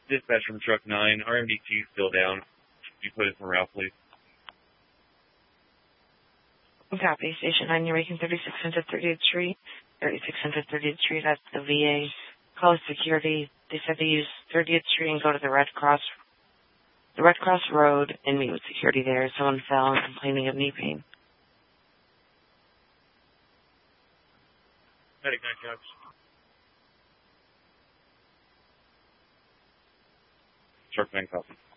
Dispatch from Truck 9. RMD2 still down. You put it in route, please. Copy. Station 9, you're making 3600 30th Street. 3600 30th Street, that's the VA. Call security. They said to use 30th Street and go to the Red Cross Road and meet with security there. Someone fell and complaining of knee pain. Medic 9 Cops. Truck 9 copy.